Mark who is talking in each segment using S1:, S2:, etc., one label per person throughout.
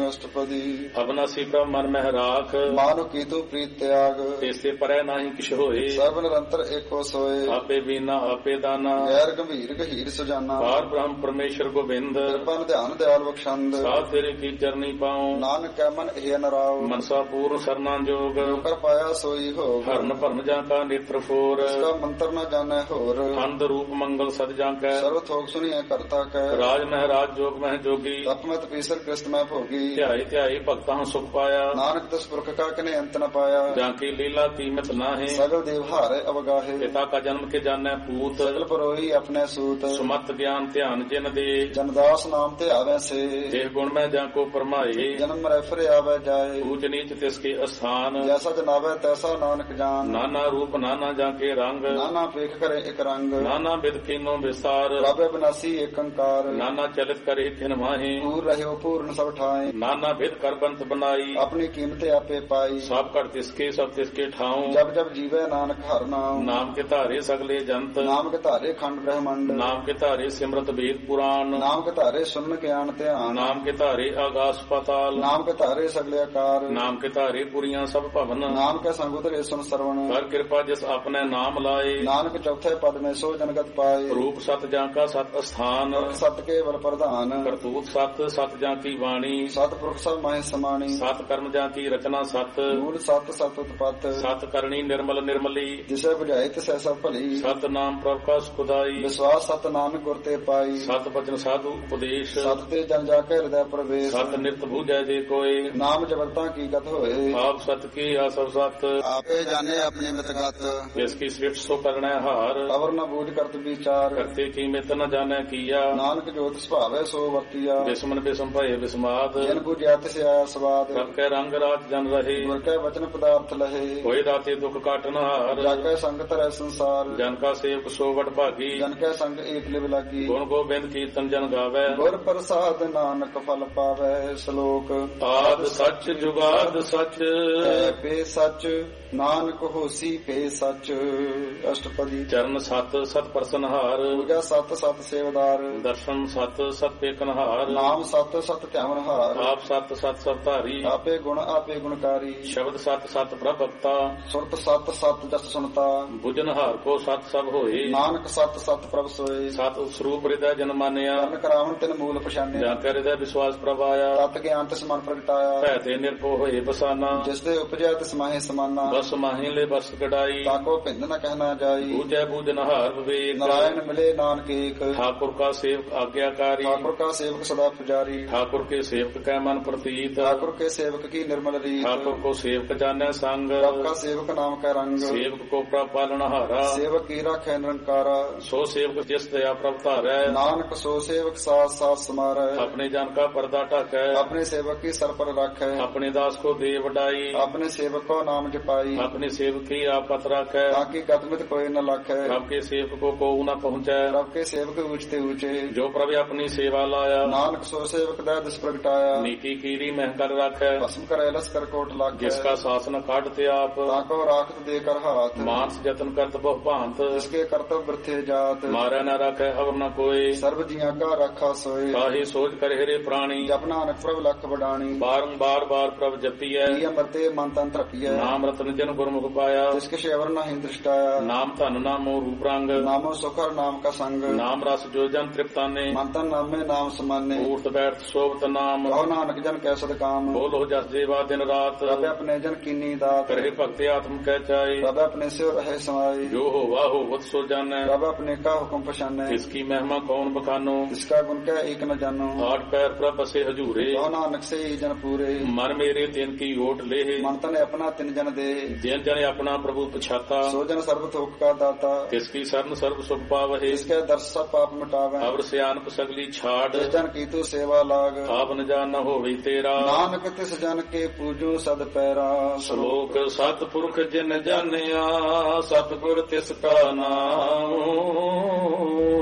S1: ਅਸ਼ਟਪਦੀ।
S2: ਅਬਨਾਸੀ ਪ੍ਰਭ ਮਨ ਮਹਿ ਰਾਖ,
S1: ਮਾਨੁ ਕੀਤੂ ਪ੍ਰੀਤ ਤਿਆਗ।
S2: ਇਸੇ ਪਰੈ ਨਾਹੀ ਕਿਛ ਹੋਏ,
S1: ਸਰਬ ਨਿਰੰਤਰ ਏਕੋ ਸੋਏ।
S2: ਆਪੇ ਬੀਨਾ ਆਪੇ ਦਾਨਾ,
S1: ਗੈਰ ਗੰਭੀਰ ਗਹੀਰ ਸੁਜਾਨਾ।
S2: ਪਾਰ ਬ੍ਰਹਮ ਪਰਮੇਸ਼ਰ ਗੋਬਿੰਦ,
S1: ਕਿਰਪਾ ਧਿਆਨ ਦਿਆਲ ਬਖਸ਼ੰਦ।
S2: ਸਾਧ ਤੇਰੇ ਕੀ ਚਰਨੀ ਪਾਉ,
S1: ਨਾਨਕ ਕੈ ਮਨ ਇਹ ਨਰਾਉ।
S2: ਮਨਸਾ ਪੂਰਨ ਸਰਨਾ ਜੋਗ,
S1: ਕਰ ਪਾਇਆ ਸੋਈ ਹੋਗ।
S2: ਹਰਨ ਭਰਨ ਜਾਂ ਕਾ ਨੇਤਰ ਫੋਰ,
S1: ਇਸਕਾ ਮੰਤਰ ਨ ਜਾਣੈ ਹੋਰ।
S2: ਅੰਧ ਰੂਪ ਮੰਗਲ ਸਦ ਜਾਂ ਕੈ,
S1: ਸਰਬ ਥੋਕ ਸੁਣੀਐ ਕਰਤਾ ਕੈ।
S2: ਰਾਜ ਮਹਿਰਾਜ ਜੋਗ ਮਹਿ ਜੋਗੀ,
S1: ਤਪਮਤ ਪੀਸਰ ਕ੍ਰਿਸਤ ਮੈਂ ਭੋਗੀ।
S2: ਧਿਆਈ ਧਿਆਈ ਭਗਤਾਂ ਸੁਖ ਪਾਇਆ,
S1: ਨਾਨਕ ਤਿਸ ਪੁਰਖ ਕਾ ਕਿਨੇ ਅੰਤ ਨ ਪਾਇਆ।
S2: ਜਾਂ ਕੀ ਲੀਲਾ ਕੀਮਤ ਨਾਹੀ,
S1: ਸਗਲ ਦੇਵ ਹਾਰੇ ਅਵਗਾਹੇ।
S2: ਪਿਤਾ ਕਾ ਜਨਮ ਕੇ ਜਾਣੈ ਪੂਤ,
S1: ਸਗਲ ਪਰੋਈ ਆਪਣੇ ਸੂਤ।
S2: ਸੁਮਤ ਗਿਆਨ ਧਿਆਨ ਜਿਨ ਦੇ,
S1: ਜਨਦਾਸ ਨਾਮ ਤੇ ਆਵੈ ਸੇ।
S2: ਦੇਹ ਗੁਣ ਮੈਂ ਜਾਂ ਕੋ ਪਰਮਾਏ,
S1: ਜਨਮ ਰੈਫਰ ਆਵੈ ਜਾਏ।
S2: ਊਚ ਨੀਚ ਤਿਸ ਕੇ ਅਸਥਾਨ,
S1: ਜੈਸਾ ਜਨਾਵੈ ਤੈਸਾ ਨਾਨਕ ਜਾਨ।
S2: ਨਾਨਾ ਰੂਪ ਨਾਨਾ ਜਾਂ ਕੇ ਰੰਗ,
S1: ਨਾਨਾ ਪੇਖ ਕਰੇ ਇਕ ਰੰਗ।
S2: ਨਾਨਾ ਬਿਦ ਕੀਨੋ ਵਿਸਾਰ,
S1: ਪ੍ਰਭ ਬਿਨਾਸੀ ਏਕ ਅੰਕਾਰ।
S2: ਨਾਨਾ ਚਲਿਤ ਕਰੇ ਖਿਨ ਮਾਹੀ,
S1: ਪੂਰ ਰਹਿਓ ਪੂਰਨ ਸਭ ਠਾਏ।
S2: ਨਾਨਾ ਬਿਦ ਕਰ ਬੰਤ ਬਨਾਈ,
S1: ਆਪਣੀ ਕੀਮਤ ਆਪੇ ਪਾਈ।
S2: ਸਭ ਘਟ ਤਿਸਕੇ ਸਭ ਤਿਸਕੇ ਠਾਉ,
S1: ਜਬ ਜਬ ਜੀਵੈ ਨਾਨਕ ਹਰਿ ਨਾਮ।
S2: ਨਾਮ ਕੇ ਧਾਰੇ ਸਗਲੇ ਜੰਤ,
S1: ਨਾਮ ਕੇ ਧਾਰੇ ਖੰਡ ਬ੍ਰਹਮੰਡ।
S2: ਨਾਮ ਕੇ ਧਾਰੇ ਸਿਮਰਤ ਵੇਦ ਪੁਰਾਣ,
S1: ਨਾਮ ਕੇ ਧਾਰੇ ਸੁਨ ਗਿਆਨ ਧਿਆਨ।
S2: ਨਾਮ ਕੇ ਧਾਰੇ ਆਗਾਸ ਪਾਤਾਲ,
S1: ਨਾਮ ਕੇ ਧਾਰੇ ਸਗਲੇ ਆਕਾਰ।
S2: ਨਾਮ ਕੇ ਧਾਰੇ ਪੁਰੀਆਂ ਸਭ ਭਵਨ,
S1: ਨਾਮ ਕੇ ਸੰਗ ਉਤਰੇ ਸੁਨ ਸਰਵਣ।
S2: ਕਰ ਕਿਰਪਾ ਜਿਸ ਆਪਣੇ ਨਾਮ ਲਾਏ,
S1: ਨਾਨਕ ਚੌਥੇ ਪਦ ਮੈਂ ਸੋ ਜਨਗਤ ਪਾਏ।
S2: ਰੂਪ ਸਤ ਜਾਂ ਕਾ ਸਤ ਅਸਥਾਨ,
S1: ਸਤ ਕੇਵਲ ਪ੍ਰਧਾਨ।
S2: ਕਰਤੂਤ ਸਤ ਸਤ ਜਾਂ ਕੀ ਬਾਣੀ,
S1: ਸਤ ਪੁਰਖ ਸਭ ਮਾਹਿ ਸਮਾਣੀ।
S2: ਸਤ ਕਰਮ ਜਾਂ ਕੀ ਰਚਨਾ ਸਤ,
S1: ਮੂਲ ਸਤ ਸਤ ਉਤਪਤ।
S2: ਸਤ ਕਰਨੀ ਨਿਰਮਲ ਨਿਰਮਲੀ,
S1: ਜਿਸੇ ਬੁਝਾਏ ਤਿਸੈ ਸਭ ਭਲੀ।
S2: ਸਤ ਨਾਮ ਪ੍ਰਭ ਕਾ ਸੁਖਦਾਈ,
S1: ਵਿਸ਼ਵਾਸ ਸਤ ਨਾਨਕ ਗੁਰ ਤੇ ਪਾਈ।
S2: ਸਤ ਬਚਨ ਸਾਧੂ ਉਪਦੇਸ਼,
S1: ਸਤ ਤੇ ਜਨ ਜਾ ਕੇ ਹਿਰਦੈ ਪ੍ਰਵੇਸ਼।
S2: ਸਤ ਨਿਤ ਬੂਝੈ ਜੇ ਕੋਏ,
S1: ਨਾਮ ਜਗਤਾਂ ਕੀ ਗਤ ਹੋਏ।
S2: ਆਪ ਸਤ ਕੀ ਆਸਵ ਸਤ,
S1: ਆਪੇ ਜਾਣੇ ਆਪਣੀ ਮਿਤਗਤ।
S2: ਇਸ ਕੀ ਸ੍ਰਿਸ਼ਟ ਸੋ ਕਰਣੈ ਹਾਰ,
S1: ਅਵਰ ਨ ਬੂਝ ਕਰਤ ਵਿਚਾਰ।
S2: ਕਰਤੇ ਕੀ ਮਿਤ ਨ ਜਾਣੈ ਕੀਆ,
S1: ਨਾਨਕ ਜੋਤ ਸੁਭਾਵੈ ਸੋ ਵਰਤੀਆ।
S2: ਬਿਸਮਨ ਬਿਸਮ ਭਏ ਬਿਸਮਾਦ,
S1: ਜਿਨ ਬੁਝਿਆ ਤਿਸ ਆਇਆ ਸਵਾਦ।
S2: ਸਭ ਕੈ ਰੰਗ ਰਾਜ ਜਨ ਰਹੇ,
S1: ਗੁਰ ਕੈ ਵਚਨ ਪਦਾਰਥ ਲਹੇ।
S2: ਹੋਏ ਦਾਤੇ ਦੁਖ ਕਾਟਨ ਹਾਰ,
S1: ਜਾ ਕੈ ਸੰਗ ਧਰੈ ਸੰਸਾਰ।
S2: ਜਨ ਕਾ ਸੇਵਕ ਸੋ ਵਡ ਭਾਗੀ,
S1: ਜਨ ਕੈ ਸੰਗ ਏਕ ਲਿਵ ਲਾਗੀ।
S2: ਗੁਣ ਗੋਬਿੰਦ ਕੀਰਤਨ ਜਨ ਗਾਵੈ,
S1: ਗੁਰ ਪ੍ਰਸਾਦ ਨਾਨਕ ਫਲ ਪਾਵੈ। ਸ਼ਲੋਕ
S2: ਆਦ ਸੱਚ ਜੁਗਾਦ ਸੱਚ,
S1: ਪੇ ਸੱਚ ਨਾਨਕ ਹੋਸੀ ਪੇ ਸੱਚ। ਅਸ਼ਟਪਦੀ।
S2: ਚਰਨ ਸਤ ਸਤ ਪ੍ਰਸਨਹਾਰ,
S1: ਪੂਜਾ ਸਤ ਸਤ ਸੇਵਦਾਰ।
S2: ਦਰਸ਼ਨ ਸਤ ਸਤ ਪੇਕਨਹਾਰ,
S1: ਨਾਮ ਸਤ ਸਤ ਧਿਆਵਨ ਹਾਰ।
S2: ਆਪ ਸਤ ਸਤ ਸਭ ਧਾਰੀ,
S1: ਆਪੇ ਗੁਣ ਆਪੇ ਗੁਣਕਾਰੀ।
S2: ਸ਼ਬਦ ਸਤ ਸਤ ਪ੍ਰਭ ਭਗਤਾ,
S1: ਸੁਰਤ ਸਤ ਸਤ ਜਸ ਸੁਣਤਾ।
S2: ਬੁਝਨਹਾਰ ਕੋ ਸਤ ਸਭ ਹੋਏ,
S1: ਨਾਨਕ ਸਤ ਸਤ ਪ੍ਰਭ ਸੋਏ।
S2: ਸਤ ਸਰੂਪ ਹਿਰਦੈ ਜਨ ਮਾਨਿਆ,
S1: ਕਰਨ ਕਰਾਵਨ ਤਿਨ ਮੂਲ ਪਛਾਨਿਆ।
S2: ਜਾਂ ਕੈ ਹਿਰਦੈ ਵਿਸ਼ਵਾਸ ਪ੍ਰਭ ਆਇਆ,
S1: ਤਤ ਗਿਆਨ ਤਿਸ ਮਨ ਪ੍ਰਗਟਾਇਆ।
S2: ਭੈ ਤੇ ਨਿਰਭਉ ਹੋਏ ਬਸਾਨਾ,
S1: ਜਿਸ ਦੇ ਉਪਜਿਆ ਤਿਸ ਮਾਹੇ ਸਮਾਨਾ।
S2: ਬਸ ਮਾਹੀ ਲੈ ਬਸ ਕਢਾਈ,
S1: ਤਾਕੋ ਭਿੰਦ ਨ ਕਹਿਣਾ ਜਾਈ।
S2: ਬੂਝੈ ਬੂਝਨਹਾਰ ਵਿਵੇਕ,
S1: ਨਾਰਾਇਣ ਮਿਲੇ ਨਾਨਕ ਏਕ।
S2: ठाकुर का सेवक आज्ञाकारी,
S1: ठाकुर का सेवक सदा पुजारी।
S2: ठाकुर के सेवक कै मन प्रतीत,
S1: ठाकुर के सेवक की निर्मल रीत।
S2: ठाकुर को सेवक जाने संग,
S1: प्रभ का सेवक नाम का रंग।
S2: सेवक को प्रभ पालनहारा,
S1: सेवक की राखै निरंकारा।
S2: सो सेवक जिस दया प्रभ धारै,
S1: नानक सो सेवक साथ साथ समारै।
S2: अपने जन का पर्दा ढकै,
S1: अपने सेवक की सर पर राखै।
S2: अपने दास को दे वडाई,
S1: अपने सेवक को नाम जपाई।
S2: अपने सेवक की आपत राखै,
S1: ताकि गतमित कोई न लाखै।
S2: प्रभ के सेवक को कोऊ न पहुंचै,
S1: प्रभ के सेवक ऊंचते ऊंचे।
S2: जो प्रभ अपनी सेवा लाया,
S1: नानक सो सेवक दा दिस प्रगटाया।
S2: नीति कीरी मह कर राखै,
S1: भस्म करे लस कर कोट लाखै।
S2: जिसका शासन काटते आप,
S1: ताको राखत दे कर हाथ।
S2: मानस जतन करत बहु भांत,
S1: जिसके कर्तव्य वृथे जात।
S2: मारै न राखै अवर न कोई,
S1: सर्व जिया का राखा सोए।
S2: काहे सोच कर हेरे प्राणी,
S1: जप नानक प्रभ लख बडाणी।
S2: बारंबार बार प्रभ जपियै,
S1: अमरते मन तन तृपियै।
S2: नाम रतन जन गुरमुख पाया,
S1: जिसके शेवर नहीं दृष्टाया।
S2: नाम धन नामो रूप रंग,
S1: नामो सुखर नाम का संग।
S2: नाम रस जो जन तृप्ताने,
S1: मन तन नामे नाम समाने।
S2: ऊर्त बैठ शोभत नाम,
S1: कहो नानक जन कैसद काम।
S2: बोलो जस जेवा दिन रात,
S1: प्रभ अपने जन कीनी दात।
S2: करे भक्ति आत्म कह चाहे,
S1: प्रभ अपने से रहे समाये।
S2: जो हो वाहो वत सो जानै,
S1: प्रभ अपने का हुक्म पछाने।
S2: इसकी महिमा कौन बखानो,
S1: इसका गुण क्या एक न जानो।
S2: आठ पैर प्रभ बसे हजूरे,
S1: कहो नानक से ही जन पूरे।
S2: मन मेरे तिन की ओट ले,
S1: मन तन अपना तिन जन दे।
S2: जिन जन अपना प्रभु पछाता,
S1: सो जन सर्व थोक का दाता।
S2: किसकी शरण सर्व सुख पावहे,
S1: इसके दर्श सब पाप मिटावे।
S2: अवर सियानप सगली छाड़,
S1: जिस जन की तू सेवा लाग।
S2: आप न जान न होवे तेरा,
S1: नानक तिस जन के पूजो सद पैरा।
S2: श्लोक सतपुरख जिन जानिया, सतगुर तिसका नाम।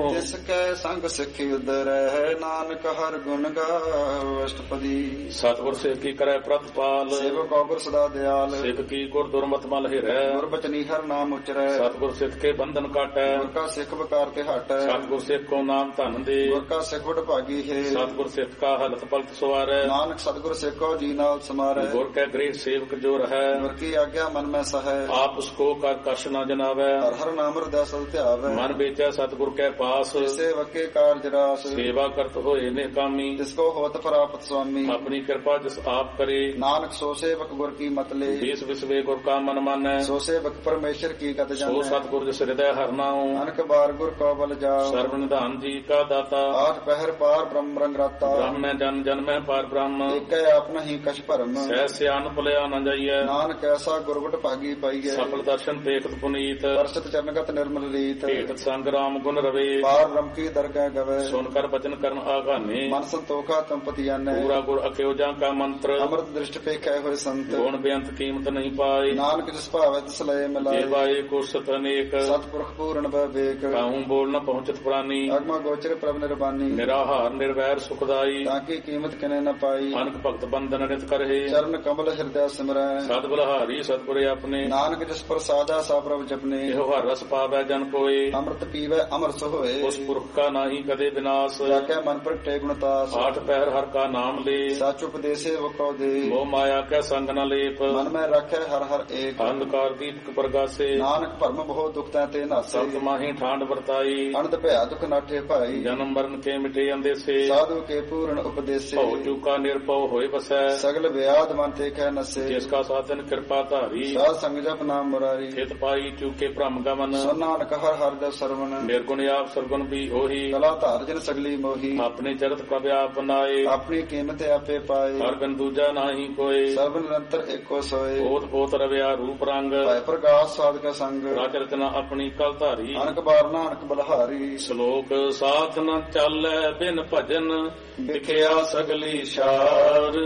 S1: ਤਿਸ ਕੈ ਸੰਗ ਸਿੱਖੀ ਉਦਰੈ ਨਾਨਕ ਹਰ ਗੁਣ ਗਾਵ ਅਸ਼ਟਪਦੀ
S2: ਸਤਿਗੁਰ ਸੇਵ ਕੀ ਕਰੈ ਪ੍ਰਤਪਾਲ
S1: ਸੇਵਕ ਔਗੁਰ ਸਦਾ ਦਿਆਲ
S2: ਸਿੱਖ ਕੀ ਗੁਰ ਦੁਰਮਤ ਮਲ ਹਿਰੈ
S1: ਗੁਰ ਬਚਨੀ ਹਰ ਨਾਮ ਉਚਰੈ
S2: ਸਤਿਗੁਰ ਸਿੱਖ ਕੇ ਬੰਧਨ ਕਾਟੈ
S1: ਗੁਰ ਕਾ ਸਿੱਖ ਵਿਕਾਰ ਤੇ ਹਟੈ
S2: ਸਤਿਗੁਰ ਸਿੱਖ ਕੋ ਨਾਮ ਧਨ ਦੇ
S1: ਗੁਰ ਕਾ ਸਿੱਖ ਵਡ ਭਾਗੀ ਹੈ
S2: ਸਤਿਗੁਰ ਸਿੱਖ ਕਾ ਹਲਤ ਪਲਤ ਸਵਾਰੈ
S1: ਨਾਨਕ ਸਤਿਗੁਰ ਸਿੱਖੋ ਜੀ ਨਾਲ ਸਮਾਰੈ
S2: ਗੁਰ ਕੈ ਗ੍ਰਹਿ ਸੇਵਕ ਜੋ ਰਹੈ
S1: ਗੁਰ ਕੀ ਆਗਿਆ ਮਨ ਮੈਂ ਸਹੈ
S2: ਆਪ ਉਸਕੋ ਕਰ ਕਸ਼ ਨ ਜਨਾਵੈ
S1: ਹਰ ਹਰ ਨਾਮ ਹਿਰਦੈ ਸਦ ਧਿਆਵੈ
S2: ਮਨ ਵੇਚੈ ਸਤਿਗੁਰ ਕੈ ਪਾਸ
S1: ਇਸੇ ਵਕੇ ਕਾਰਜ ਰਾਸ
S2: ਸੇਵਾ ਕਰਤ ਹੋਏ ਨੇ ਕਾਮੀ
S1: ਤਿਸ ਕੋ ਹੋਤ ਪ੍ਰਾਪਤ ਸੁਆਮੀ
S2: ਆਪਣੀ ਕਿਰਪਾ ਜਿਸ ਆਪ ਕਰੇ
S1: ਨਾਨਕ ਸੋ ਸੇਵਕ ਗੁਰ ਕੀ ਮਤਲੇ
S2: ਦੇਸ ਵਿਸਵੇ ਗੁਰ ਕਾ ਮਨ ਮਾਨੈ
S1: ਸੋ ਸੇਵਕ ਪਰਮੇਸ਼ਰ ਕੀ ਗਤ
S2: ਸੋ
S1: ਜਾਣੈ
S2: ਸਤਿਗੁਰ ਜਿਸ ਹਿਰਦੈ ਹਰਨਾਉ
S1: ਅਨਕ ਬਾਰ ਗੁਰ ਕੋ ਬਲ ਜਾਓ
S2: ਸਰਬ ਨਿਧਾਨ ਜੀ ਕਾ ਦਾਤਾ
S1: ਆਠ ਪਹਿਰ ਪਾਰ ਬ੍ਰਹਮ ਰੰਗ ਰਾਤਾ
S2: ਬ੍ਰਹਮੈ ਜਨ ਜਨਮੈ ਪਾਰ ਬ੍ਰਹਮ
S1: ਏਕੈ ਆਪ ਨਹੀਂ ਕਛ ਭਰਮ
S2: ਸਹਿ ਸਿਆਨ ਭੁਲਿਆ ਨ ਜਾਈਐ
S1: ਨਾਨਕ ਐਸਾ ਗੁਰਬਟ ਭਾਗੀ ਪਾਈਐ
S2: ਸਫਲ ਦਰਸ਼ਨ ਦੇਖਤ ਪੁਨੀਤ
S1: ਪਰਸਤ ਚਰਨਗਤ ਨਿਰਮਲ ਰੀਤ
S2: ਭੇਟ ਸੰਗ ਰਾਮ ਗੁਣ ਰਵੇ
S1: ਪਾਰ ਬ੍ਰਹਮ ਕੀ ਦਰਗਹਿ ਗਵੇ
S2: ਸੁਨ ਕਰ ਬਚਨ ਕਰਨ ਆਗਾਨੇ
S1: ਮਨ ਸੰਤੋਖਾ ਤੰਪਤੀ ਜਾਣੈ
S2: ਪੂਰਾ ਗੁਰ ਅਕਿਓ ਜਾਂ ਕਾ ਮੰਤਰ
S1: ਅੰਮ੍ਰਿਤ ਦ੍ਰਿਸ਼ਟ ਪੇਖੈ ਹੋਏ ਸੰਤ
S2: ਗੁਣ ਬੇਅੰਤ ਕੀਮਤ ਨਹੀਂ ਪਾਏ
S1: ਨਾਨਕ ਜਿਸ ਭਾਵੈ ਤਿਸ ਲਏ ਮਿਲਾਏ
S2: ਜੇ ਬਾਏ ਕੋ ਸਤ ਅਨੇਕ
S1: ਸਤਿਪੁਰਖ ਪੂਰਨ ਬਵੇਕ
S2: ਕਾਹੂ ਬੋਲ ਨ ਪਹੁੰਚਤ ਪ੍ਰਾਨੀ
S1: ਅਗਮਾ ਗੋਚਰ ਪ੍ਰਭ ਨਿਰਬਾਨੀ
S2: ਨਿਰਾਹਾਰ ਨਿਰਵੈਰ ਸੁਖਦਾਈ
S1: ਤਾਂ ਕੀ ਕੀਮਤ ਕਿਨੇ ਨ ਪਾਈ
S2: ਅਨਕ ਭਗਤ ਬੰਦਨ ਨਿਤ ਕਰਹਿ
S1: ਚਰਨ ਕਮਲ ਹਿਰਦੈ ਸਿਮਰੈ
S2: ਸਦ ਬਲਹਾਰੀ ਸਤਿਗੁਰੇ ਆਪਣੇ
S1: ਨਾਨਕ ਜਿਸ ਪ੍ਰਸਾਦਾ ਸਾ ਪ੍ਰਭ ਜਪਨੇ
S2: ਇਹੋ ਹਰ ਰਸ ਪਾਵੈ ਜਨ ਕੋਏ
S1: ਅੰਮ੍ਰਿਤ ਪੀਵੈ ਅਮਰਸ ਹੋਏ
S2: ਉਸ ਪੁਰਖ ਕਾ ਨਾਹੀ ਕਦੇ ਵਿਨਾਸ਼
S1: ਜਾਕੈ ਮਨ ਪ੍ਰਗਟੇ ਗੁਣਤਾਸ
S2: ਆਠ ਪਹਿਰ ਹਰ ਕਾ ਨਾਮ ਲੇ
S1: ਸਚ ਉਪਦੇਸੇ ਵਕੋ ਦੇ
S2: ਮੋਹ ਮਾਇਆ ਕੈ ਸੰਗ ਨ ਲੇਪ
S1: ਮਨ ਮੈਂ ਰੱਖੈ ਹਰ ਹਰ ਏਕ
S2: ਅੰਧਕਾਰ ਦੀਪਕ ਪ੍ਰਗਾਸੇ
S1: ਨਾਨਕ ਭਰਮ ਬਹੁ ਦੁਖਤੈ ਤੇ ਨਾਸੇ
S2: ਸਤ ਮਾਹੀ ਠਾਂਡ ਵਰਤਾਈ
S1: ਅਨੰਦ ਭਇਆ ਦੁਖ ਨਾਠੇ ਭਾਈ
S2: ਜਨਮ ਮਰਨ ਕੇ ਮਿਟੇ ਅੰਦੇਸੇ
S1: ਸਾਧੂ ਕੇ ਪੂਰਨ ਉਪਦੇਸੇ
S2: ਭਉ ਚੂਕਾ ਨਿਰਭਉ ਹੋਏ ਬਸੈ
S1: ਸਗਲ ਵਿਆਦ ਮਨ ਤੇ ਕਹਿ ਨਸੇ
S2: ਜਿਸ ਕਾ ਸਾਧਨ ਕਿਰਪਾ ਧਾਰੀ
S1: ਸਾਧ ਸੰਗ ਜਪ ਨਾਮ ਮੁਰਾਰੀ
S2: ਖਿਤ ਪਾਈ ਚੂਕੇ ਭ੍ਰਮ ਗਮਨ
S1: ਸੋ ਨਾਨਕ ਹਰ ਹਰ ਦਾ ਸਰਵਨ
S2: ਨਿਰਗੁਣ ਆਪ ਸਰਗੁਣ ਵੀ ਹੋਈ
S1: ਕਲਾ ਧਾਰ ਜਨ ਸਗਲੀ ਮੋਹੀ
S2: ਆਪਣੇ ਚਰਤ ਪ੍ਰਭ ਆਪ ਬਨਾਏ
S1: ਆਪਣੀ ਕੀਮਤ ਆਪੇ ਪਾਏ
S2: ਹਰ ਬਿਨ ਦੂਜਾ ਨਾਹੀ ਕੋਏ
S1: ਸਰਬ ਨਿਰੰਤਰ ਏਕੋ ਸੋਏ
S2: ਬੋਧ ਬੋਤ ਰਵਿਆ ਰੂਪ ਰੰਗ
S1: ਭੈ ਪ੍ਰਗਾਸ ਸਾਧਕ ਸੰਗ
S2: ਰਚ ਰਚਨਾ ਆਪਣੀ ਕਲ ਧਾਰੀ
S1: ਅਨਕ ਬਾਰ ਨਾਨਕ ਬਲਹਾਰੀ
S2: ਸ਼ਲੋਕ ਸਾਥ ਨ ਚੱਲੈ ਬਿਨ ਭਜਨ ਵਿਖਿਆ ਸਗਲੀ ਸ਼ਾਰ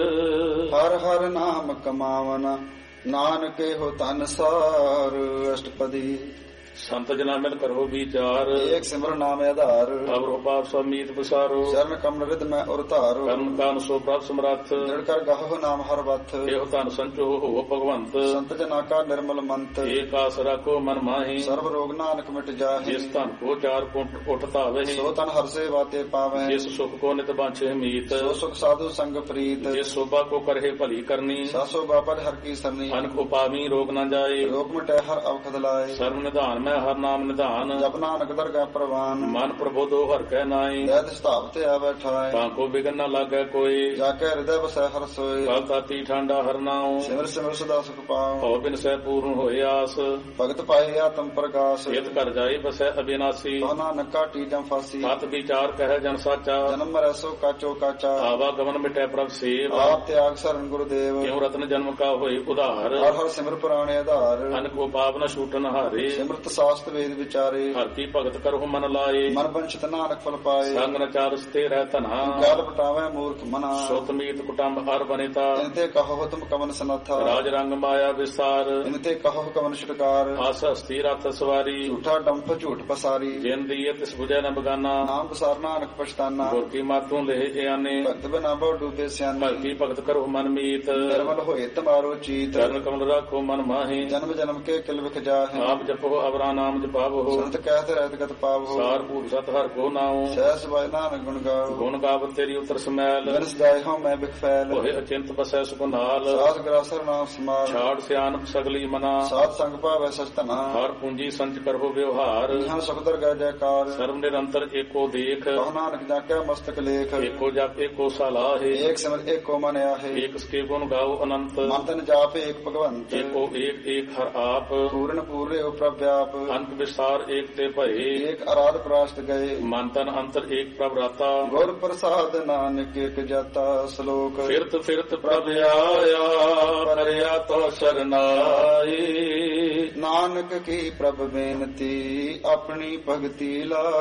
S1: ਹਰ ਹਰ ਨਾਮ ਕਮਾਵਨ ਨਾਨਕੇ ਹੋ ਧਨ ਸਾਰ ਅਸ਼ਟਪਦੀ
S2: ਸੰਤ ਜਨਾ ਮਿਲ ਕਰੋ ਵਿਚਾਰ
S1: ਏਕ ਸਿਮਰਨ ਨਾਮ ਆਧਾਰ
S2: ਅਵਰੋ ਪਾਪ ਸਮੀਤ ਬਸਾਰੋ
S1: ਚਰਨ ਕਮਲ ਰਿਦ ਮੈਂ ਉਰ ਧਾਰੋ
S2: ਕਰਮ ਕਾਨ ਸੋ ਪ੍ਰਭ ਸਮਰੱਥ
S1: ਜੜ ਕਰ ਗਾਹੋ ਨਾਮ ਹਰ ਵਥ
S2: ਇਹੋ ਧਨ ਸੰਚੋ ਹੋ ਭਗਵੰਤ
S1: ਸੰਤ ਜਨਾ ਕਾ ਨਿਰਮਲ ਮੰਤ
S2: ਏਕ ਆਸ ਰੱਖੋ ਮਨ ਮਾਹੀ
S1: ਸਰਬ ਰੋਗ ਨਾਨਕ ਮਿਟ ਜਾਹੇ
S2: ਜਿਸ ਧਨ ਕੋ ਚਾਰ ਕੁੰਟ ਉਠ ਧਾਵੇ
S1: ਸੋ ਤਨ ਹਰ ਸੇਵਾ ਤੇ ਪਾਵੈ
S2: ਜਿਸ ਸੁਖ ਕੋ ਨਿਤ ਬਾਂਛੇ ਮੀਤ
S1: ਸੋ ਸੁਖ ਸਾਧੂ ਸੰਗ ਪ੍ਰੀਤ
S2: ਜਿਸ ਸੋਭਾ ਕੋ ਕਰਹਿ ਭਲੀ ਕਰਨੀ
S1: ਸਾਸੋ ਬਾਪਾ ਹਰ ਕੀ ਸਰਨੀ
S2: ਅਨਕ ਉਪਾਵੀ ਰੋਗ ਨ ਜਾਏ
S1: ਰੋਗ ਮਿਟੈ ਹਰ ਅਵਖਦ ਲਾਏ
S2: ਸਰਬ ਨਿਧਾਨ ਮੈਂ ਹਰ ਨਾਮ ਨਿਧਾਨ
S1: ਜਪ ਨਾਨਕ ਦਰਗਾਹ ਪ੍ਰਵਾਨ
S2: ਮਨ ਪ੍ਰਬੋਧੋ ਹਰ ਕੈ ਨਾਈ
S1: ਦੈਤ ਸਤਾਪ ਤੇ ਆ ਬੈਠਾਏ
S2: ਤਾਂ ਕੋ ਬਿਗਨ ਨ ਲਾਗੈ ਕੋਈ
S1: ਜਾ ਕੇ ਹਿਰਦੈ ਵਸੈ ਹਰ ਸੋਏ
S2: ਕਲ ਤਾਤੀ ਠੰਡਾ ਹਰ ਨਾਉ
S1: ਸਿਮਰ ਸਿਮਰ ਸਦਾ ਸੁਖ ਪਾਉ
S2: ਭਉ ਬਿਨ ਸਹਿ ਪੂਰਨ ਹੋਏ ਆਸ
S1: ਭਗਤ ਪਾਏ ਆਤਮ ਪ੍ਰਗਾਸ
S2: ਇਤ ਕਰ ਜਾਏ ਬਸੈ ਅਬਿਨਾਸੀ
S1: ਕੋ ਨਾਨਕ ਕਾਟੀ ਜਮ ਫਾਸੀ
S2: ਸਤ ਵਿਚਾਰ ਕਹਿ ਜਨ ਸਾਚਾ
S1: ਜਨਮ ਮਰੈ ਸੋ ਕਾਚੋ ਕਾਚਾ
S2: ਆਵਾ ਗਮਨ ਮਿਟੈ ਪ੍ਰਭ ਸੇਵ
S1: ਆਪ ਤਿਆਗ ਸਰਨ ਗੁਰਦੇਵ
S2: ਕਿਉ ਰਤਨ ਜਨਮ ਕਾ ਹੋਏ ਉਧਾਰ
S1: ਹਰ ਹਰ ਸਿਮਰ ਪੁਰਾਣੇ ਆਧਾਰ
S2: ਅਨਕ ਕੋ ਪਾਪ ਨ ਛੂਟਨ ਹਾਰੇ
S1: ਸਿਮਰਤ ਸਾਸਤ ਵੇਦ ਵਿਚਾਰੇ
S2: ਹਰ ਕੀ ਭਗਤ ਕਰਹੁ ਮਨ ਲਾਏ
S1: ਮਨ ਬੰਚਿਤ ਨਾਨਕ ਫਲ ਪਾਏ
S2: ਸੰਗ ਨ ਚਾਰਸ ਤੇ ਰਹਿ ਧਨਾ
S1: ਕਾਲ ਪਟਾਵੇ ਮੂਰਖ ਮਨਾ
S2: ਸੁਤ ਮੀਤ ਕੁਟੰਬ ਹਰ ਬਨੇਤਾ
S1: ਇਨਤੇ ਕਹੋ ਤੁਮ ਕਵਨ ਸਨਥਾ
S2: ਰਾਜ ਰੰਗ ਮਾਇਆ ਵਿਸਾਰ
S1: ਇਨਤੇ ਕਹੋ ਕਵਨ ਛਟਕਾਰ
S2: ਆਸ ਹਸਤੀ ਰਥ ਸਵਾਰੀ
S1: ਝੂਠਾ ਡੰਪ ਝੂਠ ਪਸਾਰੀ
S2: ਜਿਨ ਦੀਏ ਤਿਸ ਬੁਝੈ ਨ ਬਗਾਨਾ
S1: ਨਾਮ ਬਸਾਰ ਨਾਨਕ ਪਛਤਾਨਾ
S2: ਗੁਰ ਕੀ ਮਾਤੋਂ ਲਹਿ ਇਆਨੇ
S1: ਭਗਤ ਬਿਨਾ ਬਹੁ ਡੂਬੇ ਸਿਆਨੇ
S2: ਭਗਤੀ ਭਗਤ ਕਰੋ ਮਨ ਮੀਤ
S1: ਨਿਰਮਲ ਹੋਏ ਤਮਾਰੋ ਚੀਤ
S2: ਚਰਨ ਕਮਲ ਰਾਖੋ ਮਨ ਮਾਹੀ
S1: ਜਨਮ ਜਨਮ ਕੇ ਕਿਲ ਵਿਖ ਜਾਹੇ
S2: ਆਪ ਜਪੋ ਅਵਰਾ ਨਾਮ ਜਪਾਵੋ
S1: ਸੰਤ ਕਹਿਤ ਰਹਿਤ ਗਤ ਪਾਵੋ
S2: ਸਾਰ ਭੂਤ ਸਤ ਹਰ ਕੋ ਨਾਉ
S1: ਸਹਿਸ ਬਾਇ ਨਾਨਕ ਗੁਣ ਗਾਓ
S2: ਗੁਣ ਗਾਵਤ ਤੇਰੀ ਉਤਰ ਸਮੈਲ
S1: ਬਿਨਸ ਦਾਇ ਹਉ ਮੈਂ ਬਿਖ ਫੈਲ
S2: ਹੋਏ ਅਚਿੰਤ ਬਸੈ ਸੁਖਨਾਲ
S1: ਸਾਧ ਗ੍ਰਾਸਰ ਨਾਮ ਸਮਾਲ
S2: ਛਾੜ ਸਿਆਨਪ ਸਗਲੀ ਮਨਾ
S1: ਸਾਧ ਸੰਗ ਭਾਵੈ ਸਚਤਨਾ
S2: ਹਰ ਪੂੰਜੀ ਸੰਚ ਕਰੋ ਵਿਵਹਾਰ
S1: ਇਹਾਂ ਸੁਖ ਦਰਗਹਿ ਜੈਕਾਰ
S2: ਸਰਬ ਨਿਰੰਤਰ ਏਕੋ ਦੇਖ
S1: ਕਹੁ ਨਾਨਕ ਜਾਕੈ ਮਸਤਕ ਲੇਖ
S2: ਏਕੋ ਜਪ ਏਕੋ ਸਲਾਹੇ
S1: ਏਕ ਸਿਮਰ ਏਕੋ ਮਨ ਆਹੇ
S2: ਏਕ ਸਕੇ ਗੁਣ ਗਾਓ ਅਨੰਤ
S1: ਮਨ ਤਨ ਜਾਪ ਏਕ ਭਗਵੰਤ
S2: ਏਕੋ ਏਕ ਏਕ ਹਰ ਆਪ
S1: ਪੂਰਨ ਪੂਰੇ ਉ ਪ੍ਰਭ ਵਿਆਪ
S2: ਅੰਤ ਵਿਸਾਰ ਏਕ ਤੇ ਭਏ
S1: ਏਕ ਅਰਾਧ ਪ੍ਰਾਸ਼ਟ ਗਏ
S2: ਮਨ ਤਨ ਅੰਤਰ ਏਕ ਪ੍ਰਭ ਰਾਤਾ
S1: ਗੁਰ ਪ੍ਰਸਾਦ ਨਾਨਕ ਏਕ ਜਾਤਾ ਸ਼ਲੋਕ
S2: ਫਿਰਤ ਫਿਰਤ ਪ੍ਰਭ ਆਇਆ ਕਰਿਆ ਤੋ ਸਰਨਾਈ
S1: ਨਾਨਕ ਕੀ ਪ੍ਰਭ ਬੇਨਤੀ ਆਪਣੀ ਭਗਤੀ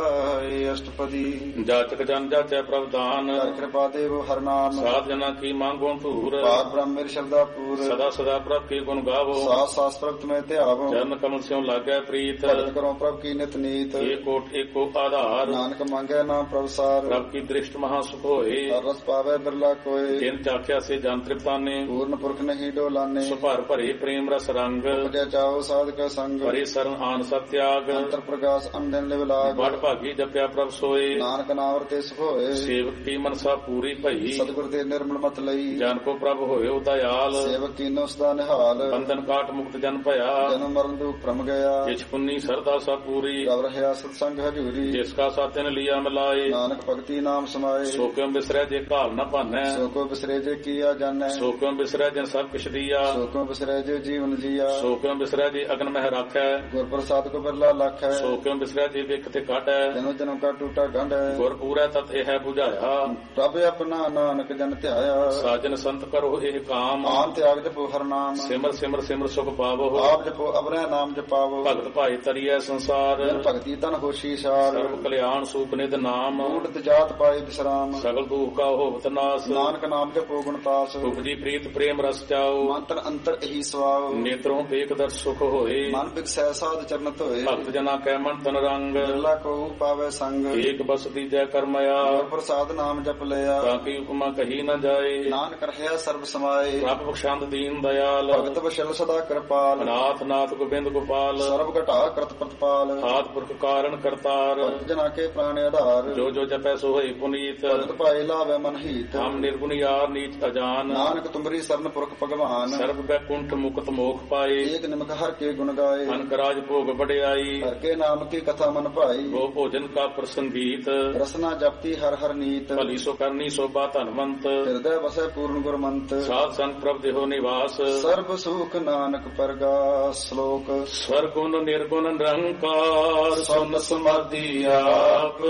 S1: ਲਾਏ। ਅਸ਼ਟਪਦੀ
S2: ਜਾਚਕ ਜਨ ਜਾਚੈ ਪ੍ਰਭ ਦਾਨ
S1: ਕਰ ਕਿਰਪਾ ਦੇਵ ਹਰ ਨਾਮ
S2: ਸਾਧ ਜਨਾ ਕੀ ਮੰਗੋ ਧੂਰ
S1: ਪਾਰ ਬ੍ਰਹਮ ਮੇਰੀ ਸ਼ਰਧਾ ਪੂਰ
S2: ਸਦਾ ਸਦਾ ਪ੍ਰਭ ਕੀ ਗੁਣ ਗਾਵੋ
S1: ਸਾਸ ਸਾਸ ਪ੍ਰਭ ਤੁਮੇ ਧਿਆਵੋ
S2: ਚਰਨ ਕਮਲ ਸਿਉ ਲਾਗੈ ਪ੍ਰੀਤ
S1: ਭਗਤ ਕਰੋ ਪ੍ਰਭ ਕੀ ਨਿਤ ਨੀਤ
S2: ਏਕੋਟ ਏਕੋ ਆਧਾਰ
S1: ਨਾਨਕ ਮੰਗੈ ਨਾਮ ਪ੍ਰਭ ਸਾਰ
S2: ਪ੍ਰਭ ਕੀ ਦ੍ਰਿਸ਼ਟ ਮਹਾ ਸੁਖ ਹੋਏ
S1: ਹਰ ਰਸ ਪਾਵੇ ਬਿਰਲਾ ਕੋਏ
S2: ਜਿਨ ਚਾਖਿਆ ਸੇ ਜਨ ਤ੍ਰਿਪਤਾਨੇ
S1: ਪੂਰਨ ਪੁਰਖ ਨਹੀਂ ਡੋਲਾਨੇ
S2: ਸੁਭਰ ਭਰੇ ਪ੍ਰੇਮ ਰਸ ਰੰਗ
S1: ਉਪਜੈ ਚਾਓ ਸਾਧਕ ਸੰਗ
S2: ਭਰੇ ਸਰਨ ਆਨ ਸਤਿਆਗ
S1: ਅੰਤਰ ਪ੍ਰਗਾਸ ਅੰਦਨ ਲਿਵ ਲਾਗ
S2: ਬੜ ਭਾਗੀ ਜਪਿਆ ਪ੍ਰਭ ਸੋਏ
S1: ਨਾਨਕ ਨਾਮ ਵਰਤੇ ਸੁਖ ਹੋਏ
S2: ਸੇਵਕ ਕੀ ਮਨਸਾ ਪੂਰੀ ਭਈ
S1: ਸਤਿਗੁਰ ਦੇ ਨਿਰਮਲ ਮਤ ਲਈ
S2: ਜਨ ਕੋ ਪ੍ਰਭ ਹੋਇਓ ਦਇਆਲ
S1: ਸੇਵਕ ਕੀਨੋ ਸਦਾ ਨਿਹਾਲ
S2: ਬੰਧਨ ਕਾਟ ਮੁਕਤ ਜਨ ਭਇਆ
S1: ਜਨਮ ਮਰਨ ਦੁਖ ਭ੍ਰਮ ਗਿਆ
S2: ਜਿਸ ਪੁੰਨੀ ਸਰਦਾ ਸਭ ਪੂਰੀ
S1: ਰਵ ਰਹਿਆ ਸਤ ਸੰਗ ਹਜੂਰੀ
S2: ਜਿਸ ਕਾ ਸਾਤਿਨ ਲਿਆ ਮਿਲਾਏ
S1: ਨਾਨਕ ਭਗਤੀ ਨਾਮ ਸਮਾਏ
S2: ਸੋ ਕਿਉ ਬਿਸਰੈ ਜੇ ਘਾਲ ਨ ਭਾਨੈ
S1: ਸੋ ਕੋ ਬਿਸਰੇ ਜੇ ਕੀਆ ਜਾਣੈ
S2: ਸੋ ਕਿਉ ਬਿਸਰੈ ਜਨ ਸਭ ਕਿਛ ਦੀਆ
S1: ਸੋ ਕੋ ਬਿਸਰੇ ਜੇ ਜੀਵਨ ਜੀਆ
S2: ਸੋ ਕਿਉ ਬਿਸਰੈ ਜੇ ਅਗਨ ਮਹਿ ਰਾਖੈ
S1: ਗੁਰ ਪ੍ਰਸਾਦ ਕੋ ਬਿਰਲਾ ਲੱਖ ਹੈ
S2: ਸੋ ਕਿਉ ਬਿਸਰੈ ਜੇ ਵਿਖ ਤੇ ਕਾਟੈ
S1: ਜਨਮ ਜਨਮ ਕਾ ਟੂਟਾ ਗੰਢ ਹੈ
S2: ਗੁਰ ਪੂਰੈ ਤਤ ਇਹ 부ਝਾਇਆ
S1: ਪ੍ਰਭ ਆਪਣਾ ਨਾਨਕ ਜਨ ਧਿਆਇਆ
S2: ਸਾਜਨ ਸੰਤ ਕਰੋ ਇਹ ਕਾਮ
S1: ਆਨ ਤਿਆਗ ਜਪੋ ਹਰ ਨਾਮ
S2: ਸਿਮਰ ਸਿਮਰ ਸਿਮਰ ਸੁਖ ਪਾਵੋ
S1: ਆਪ ਜਪੋ ਅਬਰੈ ਨਾਮ ਜਪਾਵੋ
S2: ਭਗਤ ਭਾਈ ਤਰੀਐ ਸੰਸਾਰ
S1: ਜਨ ਭਗਤੀ ਤਨ ਹੋਸ਼ੀ ਸਾਰ
S2: ਸਰਬ ਕਲਿਆਣ ਸੂਖ ਨਿਧ ਨਾਮ
S1: ਊਟਤ ਜਾਤ ਪਾਏ ਵਿਸਰਾਮ
S2: ਸਗਲ ਦੁਖ ਕਾ ਹੋਵਤ ਨਾਸ
S1: ਨਾਨਕ ਨਾਮ ਜਪੋ ਗੁਣ ਤਾਸ
S2: ਉਪਜੀ ਪ੍ਰੀਤ ਪ੍ਰੇਮ ਰਸ ਚਾਓ
S1: ਮੰਤਰ ਅੰਤਰ ਇਹੀ ਸਵਾਉ
S2: ਨੇਤਰੋਂ ਏਕ ਦਰ ਸੁਖ ਹੋਏ
S1: ਮਨ ਬਿਕਸੈ ਸਾਧ ਚਰਨ ਧੋਏ
S2: ਭਗਤ ਜਨਾ ਕੈ ਮਨ ਤਨ ਰੰਗ
S1: ਬਿਰਲਾ ਕੋ ਪਾਵੇ ਸੰਗ
S2: ਏਕ ਬਸ ਦੀਜੈ ਕਰਮਇਆ
S1: ਗੁਰ ਪ੍ਰਸਾਦ ਨਾਮ ਜਪ ਲਿਆ
S2: ਤਾਂ ਕੀ ਉਪਮਾ ਕਹੀ ਨ ਜਾਏ
S1: ਨਾਨਕ ਰਹਿਆ ਸਰਬ ਸਮਾਏ
S2: ਪ੍ਰਭ ਬਖਸ਼ੰਦ ਦੀਨ ਦਇਆਲ
S1: ਭਗਤ ਵਸ਼ਲ ਸਦਾ ਕਿਰਪਾਲ
S2: ਨਾਥ ਨਾਥ ਗੋਬਿੰਦ ਗੋਪਾਲ
S1: ਸਰਬ ਘਟਾ ਕਰਤ ਪ੍ਰਤਪਾਲ
S2: ਆਦ ਪੁਰਖ ਕਾਰਨ ਕਰਤਾਰ
S1: ਭਗਤ ਜਨਾ ਕੇ ਪ੍ਰਾਣ ਆਧਾਰ
S2: ਜੋ ਜੋ ਜਪੈ ਸੋ ਹੋਈ ਪੁਨੀਤ
S1: ਭਗਤ ਭਾਏ ਲਾਵੇ ਮਨ ਹੀਤ
S2: ਹਮ ਨਿਰਗੁਣ ਯਾਰ ਨੀਚ ਅਜਾਨ
S1: ਨਾਨਕ ਤੁਮਰੀ ਸਰਨ ਪੁਰਖ ਭਗਵਾਨ
S2: ਸਰਬ ਬੈਕੁੰਠ ਮੁਕਤ ਮੋਖ ਪਾਏ
S1: ਏਕ ਨਿਮਕ ਹਰ ਕੇ ਗੁਣ ਗਾਏ
S2: ਅਨਕ ਰਾਜ ਭੋਗ ਵਡਿਆਈ
S1: ਹਰ ਕੇ ਨਾਮ ਕੀ ਕਥਾ ਮਨ ਭਾਈ
S2: ਗੋ ਭੋਜਨ ਕਾ ਪ੍ਰਸੰਗੀਤ
S1: ਰਸਨਾ ਜਪਤੀ ਹਰ ਹਰ ਨੀਤ
S2: ਭਲੀ ਸੋ ਕਰਨੀ ਸੋਭਾ ਧਨਵੰਤ
S1: ਹਿਰਦੈ ਵਸੈ ਪੂਰਨ ਗੁਰਮੰਤ
S2: ਸਾਧ ਸੰਗ ਪ੍ਰਭ ਦੇਹੋ ਨਿਵਾਸ
S1: ਸਰਬ ਸੁਖ ਨਾਨਕ ਪਰਗਾਸ ਸ਼ਲੋਕ
S2: ਸਵਰਗੁਣ ਨਿਰਗੁਣ ਨਿਰੰਕਾਰ ਸੁਨ ਸਮਾਧੀ ਆਪ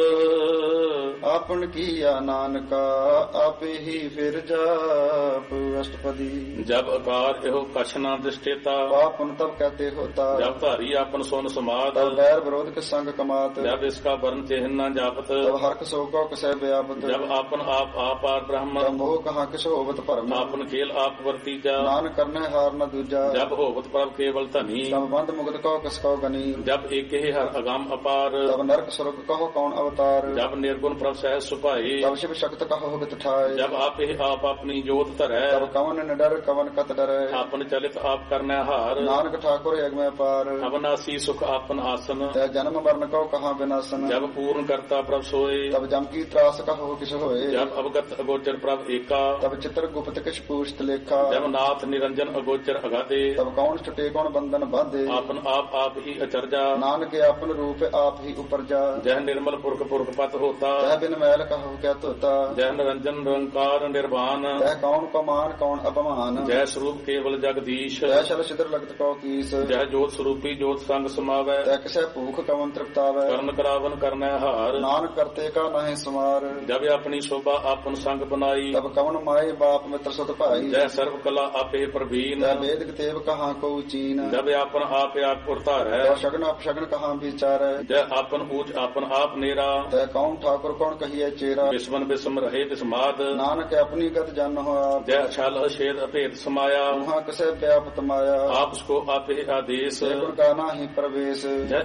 S1: ਆਪਨ ਕੀਆ ਨਾਨਕਾ ਆਪੇ ਹੀ ਫਿਰ ਜਾਪ ਅਸ਼ਟਪਦੀ
S2: ਜਬ ਆਕਾਰ ਇਹੋ ਕਛ ਨਾ ਦ੍ਰਿਸ਼ਟੇਤਾ
S1: ਪਾਪਨ ਤਬ ਕਹਤੇ ਹੋਤਾ
S2: ਜਬ ਧਾਰੀ ਆਪਨ ਸੁਨ ਸਮਾਦ
S1: ਤਬ ਬੈਰ ਵਿਰੋਧ ਕੇ ਸੰਗ ਕਮਾਤ
S2: ਜਬ ਇਸਕਾ ਵਰਨ ਚਿਹਨ ਨਾ ਜਾਪਤ
S1: ਤਬ ਹਰਕ ਸੋ ਕੋ ਕਸੈ ਵਿਆਪਤ
S2: ਜਬ ਆਪਨ ਆਪ ਆਪਾਰ ਬ੍ਰਹਮ
S1: ਤਬ ਮੋਹ ਕਹਾ ਕਿਛ ਹੋਵਤ ਭਰਮ
S2: ਆਪਨ ਖੇਲ ਆਪ ਵਰਤੀਜਾ
S1: ਨਾਨਕ ਕਰਨੇ ਹਾਰ ਨ ਦੂਜਾ
S2: ਜਬ ਹੋਵਤ ਪ੍ਰਭ ਕੇਵਲ ਧਨੀ
S1: ਤਬ ਬੰਦ ਮੁਕਤ ਕੋ ਕਿਸ ਕੋ ਗਨੀ
S2: ਜਬ ਏਕੇ ਹਰ ਅਗੰਮ ਅਪਾਰ
S1: ਤਬ ਨਰਕ ਸੁਰਗ ਕਹੋ ਕੌਣ ਅਵਤਾਰ
S2: ਜਬ ਨਿਰਗੁਣ ਪ੍ਰਭ ਸਹਿ ਸੁਭਾਏ
S1: ਤਬ ਸ਼ਿਵ ਸ਼ਕਤ ਕਹੋ ਹਿਤ ਠਾਏ
S2: ਜਬ ਆਪੇ ਆਪ ਆਪਣੀ ਜੋਤ ਧਰੈ
S1: ਤਬ ਕਵਨ ਨ ਡਰ ਕਵਨ ਕਤ ਡਰੈ
S2: ਆਪਨ ਚਲਿਤ ਆਪ ਕਰਨੈ ਹਾਰ
S1: ਨਾਨਕ ਠਾਕੁਰ ਅਗਮੈ ਪਾਰ
S2: ਅਬਨਾਸੀ ਸੁਖ ਆਪਨ ਆਸਨ
S1: ਤੈ ਜਨਮ ਮਰਨ ਕੋ ਕਹਾ ਬਿਨਾਸਨ
S2: ਜਬ ਪੂਰਨ ਕਰਤਾ ਪ੍ਰਭ ਸੋਏ
S1: ਤਬ ਜਮ ਕੀ ਤਰਾਸ ਕਹੋ ਕਿਛ ਹੋਏ
S2: ਜਬ ਅਵਗਤ ਅਗੋਚਰ ਪ੍ਰਭ ਏਕਾ
S1: ਤਬ ਚਿਤਰ ਗੁਪਤ ਕਿਛ ਪੂਛਤ ਲੇਖਾ
S2: ਜਬ ਨਾਥ ਨਿਰੰਜਨ ਅਗੋਚਰ ਅਗਾਦੇ
S1: ਤਬ ਕੌਣ ਛੁਟੇ ਕੌਣ ਬੰਧਨ ਬਾਧੇ
S2: ਆਪਨ ਆਪ ਹੀ ਅਚਰਜਾ
S1: ਨਾਨਕ ਆਪਨ ਰੂਪ ਆਪ ਹੀ ਉਪਰਜਾ
S2: ਜਹ ਨਿਰਮਲ ਪੁਰਖ ਪੁਰਖ ਪਤ ਹੋਤਾ
S1: ਤੈ ਬਿਨ ਮੈਲ ਕਹੋ ਕਿਆ ਧੋਤਾ
S2: ਜਹ ਨਿਰੰਜਨ ਨਿਰੰਕਾਰ ਨਿਰਵਾਨ
S1: ਤੈ ਕੌਣ ਕਮਾਨ ਕੌਣ ਅਪਮਾਨ
S2: ਜੈ ਸਰੂਪ ਕੇਵਲ ਜਗਦੀਸ਼
S1: ਤੈ ਸ਼ਲ ਸਿਦਰ ਲਗਤ ਕੋ ਕੀਸ
S2: ਜਹ ਜੋਤ ਸਰੂਪੀ ਜੋਤ ਸੰਗ ਸਮਾਵੈ
S1: ਤੈ ਕਿਸੈ ਭੂਖ ਕਵਨ ਤ੍ਰਿਪਤਾਵੈ
S2: ਕਰਨ ਕਰਾਵਨ ਕਰਨੈ ਹਾਰ
S1: ਨਾਨਕ ਕਰਤੇ ਕਾ ਨਾਹਿ ਸਮਾਰ
S2: ਜਬ ਆਪਣੀ ਸ਼ੋਭਾ ਆਪਨ ਸੰਗ ਬਨਾਈ
S1: ਤਬ ਕਵਨ ਮਾਏ ਬਾਪ ਮਿੱਤਰ ਸੁਤ ਭਾਈ
S2: ਜੈ ਸਰਬ ਕਲਾ ਆਪੇ ਪ੍ਰਵੀਨ
S1: ਤੈ ਵੇਦ ਕਿਤੇਬ ਕਹਾ ਕੋ ਚੀਨ
S2: ਜਬ ਆਪਨ ਆਪ ਉਰਤਾਰੈ
S1: ਤੈ ਸ਼ਗਨ ਅਪਸ਼ਗਨ ਕਹਾ ਵਿਚਾਰੈ
S2: ਜੈ ਆਪਨ ਊਚ ਆਪਨ ਆਪ ਨੇਰਾ
S1: ਤੈ ਕੌਣ ਠਾਕੁਰ ਕੌਣ ਕਹੀਐ ਚੇਰਾ
S2: ਬਿਸਮਨ ਬਿਸਮ ਰਹੇ ਬਿਸਮਾਦ
S1: ਨਾਨਕ ਆਪਣੀ ਗਤ ਜਨ ਹੋਆ
S2: ਜੈ ਛਲ ਅਛੇਦ ਅਭੇਦ ਸਮਾਇਆ
S1: ਉਹਾਂ ਕਿਸੈ ਵਿਆਪਤ ਮਾਇਆ
S2: ਆਪਸ ਕੋ ਆਪੇ ਆਦੇਸ
S1: ਸੇ ਗੁਣ ਕਾ ਨਾਹੀ ਪ੍ਰਵੇਸ਼
S2: ਜੈ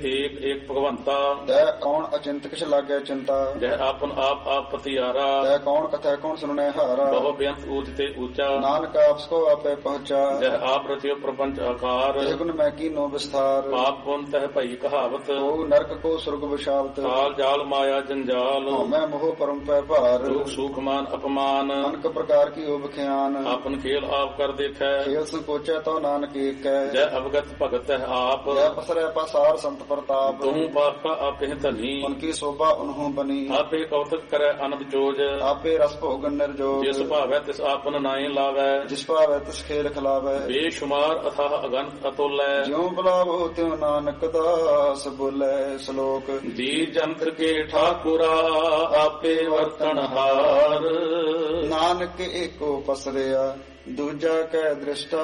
S2: ਏਕ ਭਗਵੰਤਾ
S1: ਤੈ ਕੌਣ ਅਚਿੰਤ ਕਿਛ ਲਾਗੈ ਚਿੰਤਾ
S2: ਜੈ ਆਪਨ ਆਪ ਪਤਿਆਰਾ
S1: ਤੈ ਕੌਣ ਕਥੈ ਕੌਣ ਸੁਣੈ ਹਾਰਾ
S2: ਬਹੁ ਬੇਅੰਤ ਊਚ ਤੇ ਊਚਾ
S1: ਨਾਨਕ ਆਪਸ ਕੋ ਆਪੇ ਪਹੁੰਚਾ
S2: ਜੈ ਆਪ ਰਚਿਓ ਪ੍ਰਪੰਚ ਆਕਾਰ
S1: ਇਹ ਗੁਣ ਮੈਂ ਕੀਨੋ ਵਿਸਥਾਰ
S2: ਪਾਪ ਪੁੰਨ ਤਹਿ ਭਈ ਕਹਾਵਤ
S1: ਉਹ ਨਰਕ ਕੋ ਸੁਰਗ ਵਿਸ਼ਾਵਤ
S2: ਕਾਲ ਜਾਲ ਮਾਇਆ ਜੰਜਾਲ
S1: ਮੈਂ ਮੋਹ ਪਰਮ ਪੈ ਭਾਰ
S2: ਦੁਖ ਸੁਖ ਮਾਨ ਅਪਮਾਨ
S1: ਅਨਕ ਪ੍ਰਕਾਰ ਕੀ ਉਹ ਬਖਿਆਨ
S2: ਆਪਨ ਖੇਲ ਆਪ ਕਰ ਦੇਖੈ
S1: ਖੇਲ ਸੰਕੋਚੈ ਤੋ ਨਾਨਕ ਏਕੈ
S2: ਜੈ ਅਵਗਤ ਭਗਤ ਹੈ ਆਪ
S1: ਜੈ ਪਸਰੈ ਪਸਾਰ ਸੰਤ ਪ੍ਰਤਾਪ
S2: ਤੂੰ ਬਾਖਾ ਆਪੇ ਧਨੀ
S1: ਉਨਕੀ ਸੋਭਾ ਉਨਹੋਂ ਬਨੀ
S2: ਆਪੇ ਕੌਤਕ ਕਰੈ ਅਨੰਦ ਜੋਜ
S1: ਆਪੇ ਰਸ ਭੋਗਨ ਨਿਰਜੋਗ
S2: ਜਿਸ ਭਾਵੈ ਤਿਸ ਆਪਨ ਨਾਏ ਲਾਵੈ
S1: ਜਿਸ ਭਾਵੈ ਤਿਸ ਖੇਲ ਖਿਲਾਵੈ
S2: ਬੇਸ਼ੁਮਾਰ ਅਥਾਹ ਅਗੰਤ ਅਤੁਲੈ
S1: ਜਿਉ ਬੁਲਾਵੋ ਤਿਉ ਨਾਨਕ ਦਾਸ ਬੋਲੇ ਸ਼ਲੋਕ
S2: ਜੀ ਜੰਤ ਕੇ ਠਾਕੁਰਾ ਆਪੇ ਵਰਤਨ ਹਾਰ
S1: ਨਾਨਕ ਏਕੋ ਪਸਰਿਆ ਦੂਜਾ ਕੈ ਦ੍ਰਿਸ਼ਟਾ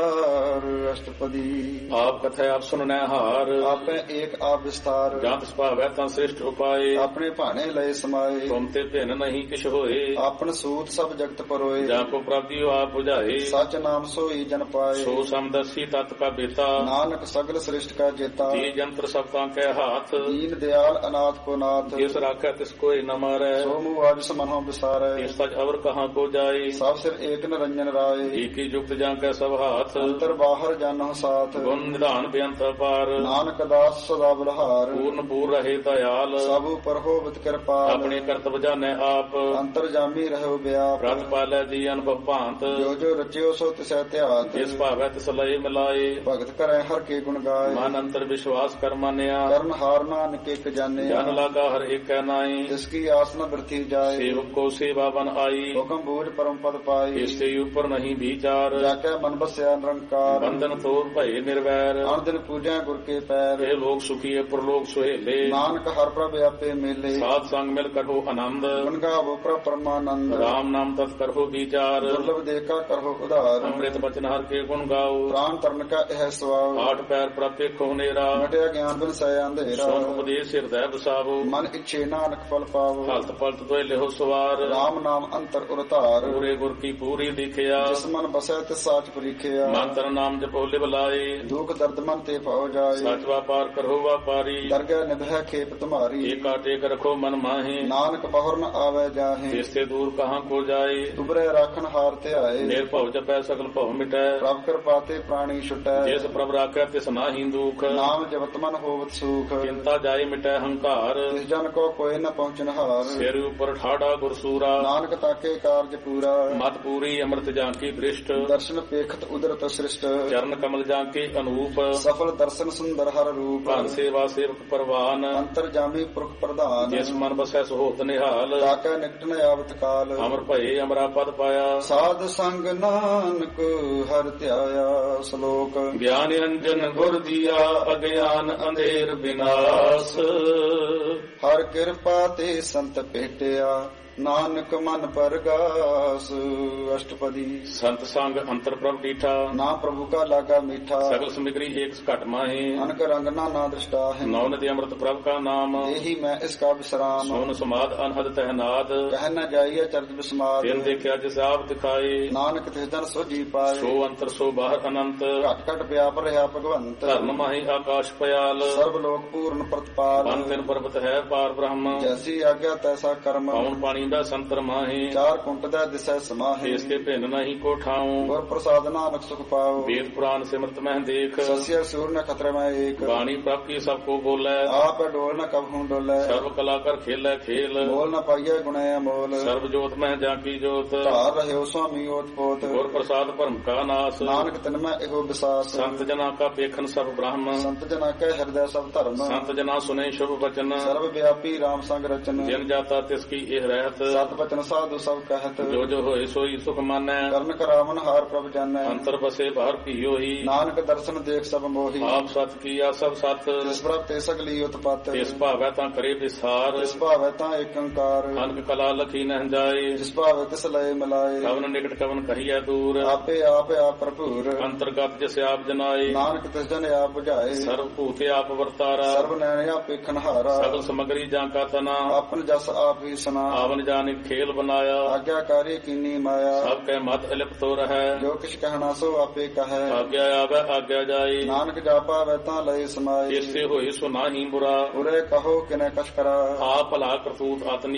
S1: ਅਸ਼ਟਪਦੀ।
S2: ਆਪ ਕਥੈ ਆਪ ਸੁਨਨੈ ਹਾਰ,
S1: ਆਪੇ ਏਕ ਆਪ ਵਿਸਤਾਰ।
S2: ਜਾਂ ਤਿਸ ਭਾਵੈ ਤਾਂ ਸ੍ਰਿਸ਼ਟ ਉਪਾਏ,
S1: ਆਪਣੇ ਭਾਣੇ ਲਏ ਸਮਾਏ।
S2: ਤੁਮ ਤੇ ਭਿੰਨ ਨਹੀਂ ਕਿਛ ਹੋਏ,
S1: ਆਪਨ ਸੂਤ ਸਭ ਜਗਤ ਪਰੋਏ।
S2: ਜਾਂ ਕੋ ਪ੍ਰਾਪਤਿ ਆਪ ਬੁਝਾਏ,
S1: ਸਚ ਨਾਮ ਸੋਈ ਜਨ ਪਾਏ।
S2: ਸੋ ਸਮਦਸੀ ਤਤ ਕਾ ਬੇਤਾ,
S1: ਨਾਨਕ ਸਗਲ ਸ੍ਰਿਸ਼ਟ ਕਾ ਜੇਤਾ।
S2: ਜੀ ਜੰਤਰ ਸਭ ਤਾਂ ਕੈ ਹਾਥ,
S1: ਦੀਨ ਦਿਆਲ ਅਨਾਥ ਕੋ ਨਾਥ।
S2: ਜਿਸ ਰਾਖੈ ਤਿਸ ਕੋਇ ਨ ਮਾਰੈ,
S1: ਸੋ ਮੂਹ ਆਜ ਸਮਨਹੁ ਵਿਸਾਰੈ।
S2: ਇਸ ਸਚ ਅਵਰ ਕਹਾਂ ਕੋ ਜਾਏ,
S1: ਸਭ ਸਿਰ ਏਕ ਨਿਰੰਜਨ ਰਾਏ।
S2: ਏਕੀ ਜੁਗਤ ਜਾਂ ਕੈ ਸਭ ਹਾਥ,
S1: ਅੰਤਰ ਬਾਹਰ ਜਾਨਹੁ ਸਾਥ।
S2: ਗੁਣ ਨਿਧਾਨ ਬੇਅੰਤ ਅਪਾਰ,
S1: ਨਾਨਕ ਦਾਸ ਸਦਾ ਬਲਹਾਰ।
S2: ਪੂਰਨ ਪੂਰ ਰਹੇ ਦਇਆਲ,
S1: ਸਭ ਉਪਰ ਹੋਵਤ ਕਿਰਪਾਲ।
S2: ਆਪਣੇ ਕਰਤਵ ਜਾਣੈ ਆਪ,
S1: ਅੰਤਰ ਜਾਮੀ ਰਹਿਓ ਬਿਆਪ।
S2: ਪ੍ਰਤ ਪਾਲੈ ਜੀ ਅਨੁਭਵ ਭਾਂਤ,
S1: ਜੋ ਜੋ ਰਚਿਓ ਸੋ ਤਿਸੈ ਧਿਆਤ।
S2: ਜਿਸ ਭਾਵੈ ਤਿਸ ਲਏ ਮਿਲਾਏ,
S1: ਭਗਤ ਕਰੈ ਹਰ ਕੇ ਗੁਣ ਗਾਏ।
S2: ਮਨ ਅੰਤਰ ਵਿਸ਼ਵਾਸ ਕਰ ਮਾਨਿਆ,
S1: ਕਰਨ ਹਾਰ ਨਾਨਕ ਇਕ ਜਾਣਿਆ।
S2: ਜਨ ਲਾਗਾ ਹਰ ਏਕੈ ਨਾਈ,
S1: ਜਿਸ ਕੀ ਆਸ ਨ ਬਿਰਥੀ ਜਾਏ।
S2: ਸੇਵਕ ਕੋ ਸੇਵਾ ਬਨ ਆਈ,
S1: ਹੁਕਮ ਬੂਝ ਪਰਮ ਪਦ ਪਾਈ।
S2: ਇਸ ਤੇ ਉਪਰ ਨਹੀਂ ਵਿਚਾਰ,
S1: ਜਾ ਕੇ ਮਨ ਬਸਿਆ ਨਿਰੰਕਾਰ।
S2: ਬੰਧਨ ਤੋਰ ਭਏ ਨਿਰਵੈਰ,
S1: ਅਣ ਦਿਨ ਪੂਜੈ ਗੁਰ ਕੇ ਪੈਰ।
S2: ਇਹ ਲੋਕ ਸੁਖੀਏ ਪ੍ਰਲੋਕ ਸੁਹੇਲੇ,
S1: ਨਾਨਕ ਹਰ ਪ੍ਰਭ ਆਪੇ ਮੇਲੇ।
S2: ਸਾਧ ਸੰਗ ਮਿਲ ਕਰੋ ਆਨੰਦ,
S1: ਗੁਣ ਗਾਵੋ ਪ੍ਰਭ ਪਰਮਾਨੰਦ।
S2: ਰਾਮ ਨਾਮ ਤਤ ਕਰੋ ਵਿਚਾਰ,
S1: ਦੁਰਲਭ ਦੇਖਾ ਕਰੋ ਉਧਾਰ।
S2: ਅੰਮ੍ਰਿਤ ਬਚਨ ਹਰ ਕੇ ਗੁਣ ਗਾਓ,
S1: ਪ੍ਰਾਨ ਤਰਨ ਕਾ ਇਹ ਸਵਾਉ।
S2: ਆਠ ਪੈਰ ਪ੍ਰਭ ਵੇਖੋ ਨੇਰਾ,
S1: ਮਟਿਆ ਗਿਆਨ ਬਿਨ ਸੈ ਅੰਧੇਰਾ।
S2: ਸੋਨ ਉਪਦੇਸ਼ ਹਿਰਦੈ ਵਸਾਵੋ,
S1: ਮਨ ਇੱਛੇ ਨਾਨਕ ਫਲ ਪਾਵੋ।
S2: ਹਲਤ ਪਲਤ ਤੋਇ ਲਿਹੋ ਸਵਾਰ,
S1: ਰਾਮ ਨਾਮ ਅੰਤਰ ਉਰਤਾਰ।
S2: ਪੂਰੇ ਗੁਰ ਕੀ ਪੂਰੀ ਦਿਖਿਆ,
S1: ਜਿਸ ਮਨ ਬਸੈ ਤਿਸ ਸਾਚ ਪਰੀਖਿਆ।
S2: ਮਨ ਤਨ ਨਾਮ ਜਪੋ ਲਿਵ ਲਾਏ,
S1: ਦੁਖ ਦਰਦ ਮਨ ਤੇ ਪਾਉ ਜਾਏ।
S2: ਸਚ ਵਾਪਾਰ ਕਰੋ ਵਾਪਾਰੀ,
S1: ਦਰਗਹਿ ਨਿਭੈ ਖੇਪ ਤੁਮਾਰੀ।
S2: ਏਕਾ ਟੇਕ ਰਖੋ ਮਨ ਮਾਹੇ,
S1: ਨਾਨਕ ਬਹੁਰ ਨ ਆਵੈ ਜਾਹੇ।
S2: ਤਿਸ ਤੇ ਦੂਰ ਕਹਾਂ ਕੋ ਜਾਏ,
S1: ਤੁਬਰੇ ਰਾਖਨ ਹਾਰ ਧਿਆਏ।
S2: ਨਿਰਭਉ ਜਪੈ ਸਗਲ ਭਉ ਮਿਟੈ,
S1: ਪ੍ਰਭ ਕਿਰਪਾ ਤੇ ਪ੍ਰਾਣੀ ਛੁਟੈ।
S2: ਜਿਸ ਪ੍ਰਭ ਰਾਖੈ ਤਿਸ ਨਾਹੀ ਦੁਖ,
S1: ਨਾਮ ਜਪਤ ਮਨ ਹੋਵਤ ਸੁਖ।
S2: ਚਿੰਤਾ ਜਾਏ ਮਿਟੈ ਹੰਕਾਰ,
S1: ਤਿਸ ਜਨ ਕੋ ਕੋਇ ਨ ਪਹੁੰਚਨ ਹਾਰ।
S2: ਸਿਰ ਉਪਰ ਠਾੜਾ ਗੁਰਸੂਰਾ,
S1: ਨਾਨਕ ਤਾਕੇ ਕਾਰਜ ਪੂਰਾ।
S2: ਮਤ ਪੂਰੀ ਅੰਮ੍ਰਿਤ ਜਾਂ ਕੀ ਦ੍ਰਿਸ਼ਟ,
S1: ਦਰਸ਼ਨ ਪੇਖਤ ਉਦਰਤ ਸ੍ਰਿਸ਼ਟ।
S2: ਚਰਨ ਕਮਲ ਜਾਂ ਕੇ ਅਨੂਪ,
S1: ਸਫਲ ਦਰਸ਼ਨ ਸੁੰਦਰ ਹਰ ਰੂਪ।
S2: ਭਨ ਸੇਵਾ ਸੇਵਕ ਪਰਵਾਨ,
S1: ਅੰਤਰ ਜਾਮੀ ਪੁਰਖ ਪ੍ਰਧਾਨ।
S2: ਜਿਸ ਮਨ ਬਸੈ ਸੋਹਤ ਨਿਹਾਲ,
S1: ਤਾਕੈ ਨਿਕਟ ਨ ਆਵਤ ਕਾਲ।
S2: ਅਮਰ ਭਏ ਅਮਰਾ ਪਦ ਪਾਇਆ,
S1: ਸਾਧ ਸੰਗ ਨਾਨਕ ਹਰਿ ਧਿਆਇਆ। ਸ਼ਲੋਕ
S2: ਗਿਆਨ ਨਿਰੰਜਨ ਗੁਰ ਦੀਆ, ਅਗਿਆਨ ਅੰਧੇਰ ਵਿਨਾਸ਼।
S1: ਹਰ ਕਿਰਪਾ ਤੇ ਸੰਤ ਭੇਟਿਆ, ਨਾਨਕ ਮਨ ਪਰਗਾਸ। ਅਸ਼ਟਪਦੀ।
S2: ਸੰਤ ਸੰਗ ਅੰਤਰ ਪ੍ਰਭ ਡੀਠਾ,
S1: ਨਾ ਪ੍ਰਭੂ ਕਾ ਲਾਗਾ ਮੀਠਾ।
S2: ਸਗਲ ਸਮਿਗਰੀ ਏਕ ਘਟ ਮਾਹੇ,
S1: ਅਨਕ ਰੰਗ ਨਾ ਦ੍ਰਿਸ਼ਟਾ ਹੈ।
S2: ਨੌ ਨਦੀ ਅੰਮ੍ਰਿਤ ਪ੍ਰਭ ਕਾ ਨਾਮ,
S1: ਇਹੀ ਮੈਂ ਇਸ ਕਾ ਵਿਸਰਾਮ।
S2: ਸੋਨ ਸਮਾਦ ਅਨਹਦ ਤਹਿਨਾਦ,
S1: ਕਹਿ ਨ ਜਾਈਏ ਚਰਜ ਬਿਸਮਾਦ।
S2: ਤਿਨ ਦੇਖਿਆ ਜਿਸ ਆਪ ਦਿਖਾਏ,
S1: ਨਾਨਕ ਤਿਸ ਜਨ ਸੋਜੀ ਪਾਏ।
S2: ਸੋ ਅੰਤਰ ਸੋ ਬਾਹਰ ਅਨੰਤ,
S1: ਘਟ ਘਟ ਵਿਆਪ ਰਿਹਾ ਭਗਵੰਤ।
S2: ਧਰਮ ਮਾਹੀ ਆਕਾਸ਼ ਪਿਆਲ,
S1: ਸਰਬ ਲੋਕ ਪੂਰਨ ਪ੍ਰਤਪਾਲ।
S2: ਪੰਨ ਤਿਨ ਪਰਬਤ ਹੈ ਪਾਰ ਬ੍ਰਹਮ,
S1: ਜੈਸੀ ਆਗਿਆ ਤੈਸਾ ਕਰਮ।
S2: ਪਉਣ ਪਾਣੀ ਦਾ ਸੰਤਰ ਮਾਹੇ,
S1: ਚਾਰ ਕੁੰਟ ਦਾ ਦਿਸੈ ਸਮਾਹੇ।
S2: ਇਸ ਕੇ ਭਿੰਨ ਨਹੀਂ ਕੋ ਠਾਉ,
S1: ਗੁਰ ਪ੍ਰਸਾਦ ਨਾਨਕ ਸੁਖ ਪਾਓ।
S2: ਵੇਦ ਪੁਰਾਨ ਸਿਮਰਤ ਮਹਿ ਦੇਖ,
S1: ਸਸਿਆ ਸੂਰ ਨ ਖਤਰੇ ਮੈਂ ਏਕ।
S2: ਬਾਣੀ ਪ੍ਰਭ ਕੀ ਸਭ ਕੋ ਬੋਲੇ,
S1: ਆਪ ਡੋਲ ਨ ਕਬਹੁ ਡੋਲੇ।
S2: ਸਰਬ ਕਲਾ ਕਰ ਖੇਲੇ ਖੇਲ,
S1: ਬੋਲ ਨ ਪਾਈਐ ਗੁਣੈ ਅਮੋਲ।
S2: ਸਰਬ ਜੋਤ ਮਹਿ ਜਾਂ ਕੀ ਜੋਤ,
S1: ਧਾਰ ਰਹਿਓ ਸੁਆਮੀ ਓਤ ਪੋਤ।
S2: ਗੁਰ ਪ੍ਰਸਾਦ ਭਰਮ ਕਾ ਨਾਸ,
S1: ਨਾਨਕ ਤਿਨ ਮੈਂ ਇਹੋ ਵਿਸਾਸ।
S2: ਸੰਤ ਜਨਾ ਕਾ ਪੇਖਨ ਸਭ ਬ੍ਰਹਮ,
S1: ਸੰਤ ਜਨਾ ਕੈ ਹਿਰਦੈ ਸਭ ਧਰਮ।
S2: ਸੰਤ ਜਨਾ ਸੁਨੇ ਸ਼ੁਭ ਬਚਨ,
S1: ਸਰਬ ਵਿਆਪੀ ਰਾਮ ਸੰਗ ਰਚਨ।
S2: ਜਿਨ ਜਾਤਾ ਤਿਸ ਕੀ ਇਹ ਰਹਿਤ,
S1: ਸਤ ਬਚਨ ਸਾਧੂ ਸਭ ਕਹਿਤ।
S2: ਜੋ ਜੋ ਹੋਏ ਸੋਈ ਸੁਖ ਮਾਨੈ,
S1: ਕਰਨ ਕਰਾਵਨ ਹਾਰ ਪ੍ਰਭ ਜਾਣੈ।
S2: ਅੰਤਰ ਬਸੇ ਬਾਹਰ ਭੀਓਹੀ,
S1: ਨਾਨਕ ਦਰਸ਼ਨ ਦੇਖ ਸਭ ਮੋਹੀ।
S2: ਆਪ ਸਤ ਕੀਆ ਸਭ ਸਤ,
S1: ਜਿਸ ਪ੍ਰਭ ਤੇ ਸਗਲੀ ਉਤਪਤ।
S2: ਤਿਸ ਭਾਵੈ ਤਾਂ ਕਰੇ ਵਿਸਾਰ,
S1: ਜਿਸ ਭਾਵੈ ਤਾਂ ਏਕ ਓੰਕਾਰ।
S2: ਅਨਕ ਕਲਾ ਲਖੀ ਨਹਿ ਜਾਏ,
S1: ਜਿਸ ਭਾਵੈ ਤਿਸ ਲਏ ਮਿਲਾਏ।
S2: ਕਵਨ ਨਿਕਟ ਕਵਨ ਕਹੀਐ ਦੂਰ,
S1: ਆਪੇ ਆਪ ਆਪ ਭਰਪੂਰ।
S2: ਅੰਤਰਗਤ ਜਿਸ ਆਪ ਜਨਾਏ,
S1: ਨਾਨਕ ਤਿਸ ਜਨ ਆਪ ਬੁਝਾਏ।
S2: ਸਰਬ ਭੂਤ ਆਪ ਵਰਤਾਰਾ,
S1: ਸਰਬ ਨੈਣ ਆਪ ਵੇਖਣ ਹਾਰਾ।
S2: ਸਗਲ ਸਮਗਰੀ ਜਾਂ ਕਾ ਤਨਾ,
S1: ਆਪਨ ਜਸ ਆਪ ਹੀ ਸੁਨਾ।
S2: ਆਵਨ ਜਾਨਿ ਖੇਲ ਬਨਾਇਆ,
S1: ਆਗਿਆਕਾਰੀ ਕੀਨੀ ਮਾਇਆ।
S2: ਸਭ ਕੈ ਮਤ ਅਲਿਪਤੋ ਰਹੈ,
S1: ਜੋ ਕਿਛ ਕਹਿਣਾ ਸੋ ਆਪੇ ਕਹੈ।
S2: ਆਗਿਆ ਆਵੈ ਆਗਿਆ ਜਾਏ,
S1: ਨਾਨਕ ਜਾਪਾ ਵੈ ਤਾਂ ਲਏ ਸਮਾਏ।
S2: ਇਸੇ ਹੋਏ ਸੋ ਨਾਹੀ ਬੁਰਾ,
S1: ਉਰੇ ਕਹੋ ਕਿਨੇ ਕਛ ਕਰਾ।
S2: ਆਪ ਭਲਾ ਕਰਤੂਤ ਆਤਨੀ